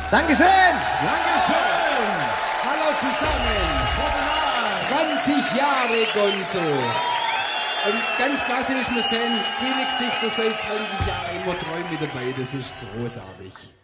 Dankeschön. Dankeschön. Hallo zusammen. 20 Jahre Gonzo. Und ganz klassisch, wir sehen viele Gesichter seit 20 Jahren immer treu mit dabei. Das ist großartig.